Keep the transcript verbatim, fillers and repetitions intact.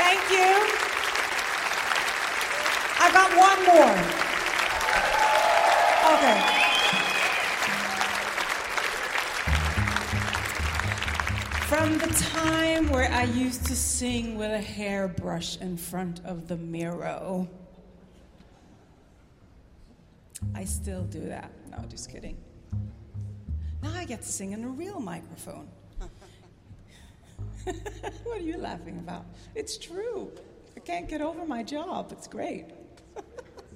Thank you. I got one more. Okay. From the time where I used to sing with a hairbrush in front of the mirror. I still do that. No, just kidding. Now I get to sing in a real microphone. What are you laughing about? It's true. I can't get over my job. It's great.